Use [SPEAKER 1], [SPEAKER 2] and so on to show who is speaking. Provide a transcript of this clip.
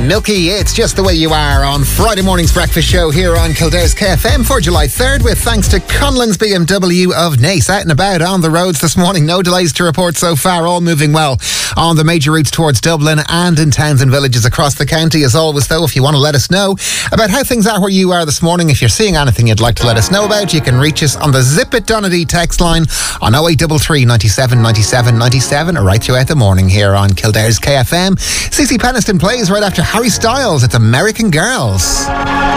[SPEAKER 1] Milky, it's just the way you are on Friday morning's breakfast show here on Kildare's KFM for July 3rd, with thanks to Conlon's BMW of Naas. Out and about on the roads this morning, no delays to report so far, all moving well on the major routes towards Dublin and in towns and villages across the county. As always though, if you want to let us know about how things are where you are this morning, if you're seeing anything you'd like to let us know about, you can reach us on the Zip It Donady text line on 0833 97 97 97 or right throughout the morning here on Kildare's KFM. CeCe Peniston plays right after Harry Styles. It's American Girls.